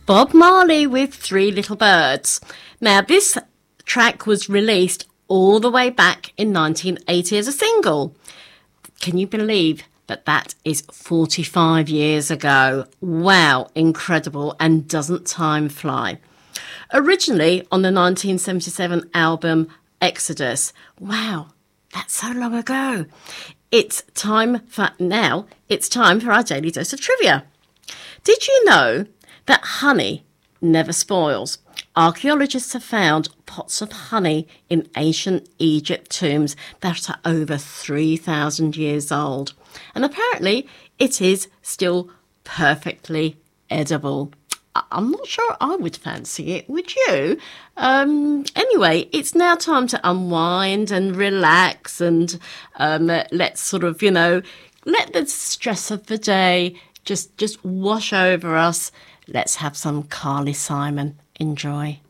Bob Marley with Three Little Birds. Now, this track was released all the way back in 1980 as a single. Can you believe that is 45 years ago? Wow, incredible, and doesn't time fly? Originally on the 1977 album Exodus. Wow, that's so long ago. It's time for our Daily Dose of Trivia. Did you know that honey never spoils? Archaeologists have found pots of honey in ancient Egypt tombs that are over 3,000 years old. And apparently it is still perfectly edible. I'm not sure I would fancy it, would you? Anyway, it's now time to unwind and relax and let's sort of, let the stress of the day just wash over us. Let's have some Carly Simon. Enjoy.